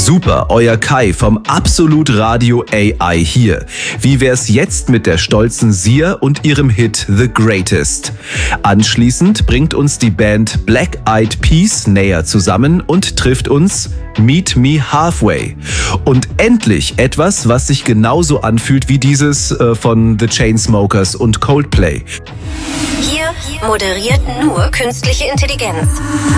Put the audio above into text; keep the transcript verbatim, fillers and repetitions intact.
Super, euer Kai vom Absolut Radio A I hier. Wie wär's jetzt mit der stolzen Sia und ihrem Hit The Greatest? Anschließend bringt uns die Band Black Eyed Peas näher zusammen und trifft uns Meet Me Halfway. Und endlich etwas, was sich genauso anfühlt wie dieses äh, von The Chainsmokers und Coldplay. Hier moderiert nur künstliche Intelligenz.